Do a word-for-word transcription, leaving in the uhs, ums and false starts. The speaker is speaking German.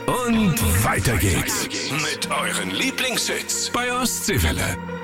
Und weiter geht's mit euren Lieblingshits bei Ostseewelle.